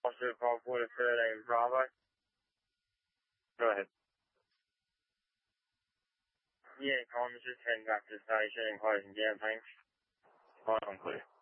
Officer call for the third Bravo. Go ahead. Yeah, calling Mr. 10 back to the station and closing down, thanks. Fine, I'm clear.